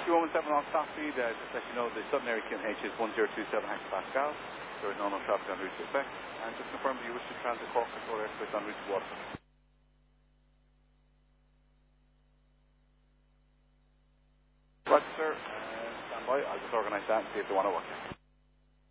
Q17 off top speed, just let you know the Sutton Area QNH is 1027 hectopascal. There is no traffic on route to effect. And just confirm that you wish to transit Cork Control Airspace on route to Waterford. Right, sir. Stand by. I'll just organise that and see if they want to work.